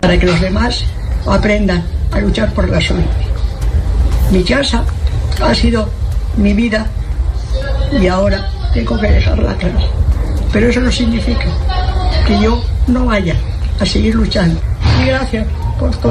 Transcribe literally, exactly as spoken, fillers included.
para que los demás aprendan a luchar por la suya. Mi casa ha sido mi vida y ahora tengo que dejarla atrás. Pero eso no significa que yo no vaya a seguir luchando. Y gracias por todo.